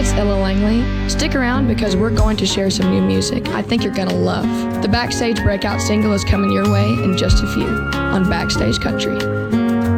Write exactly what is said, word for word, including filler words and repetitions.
it's Ella Langley. Stick around because we're going to share some new music I think you're gonna love. The Backstage Breakout single is coming your way in just a few on Backstage Country.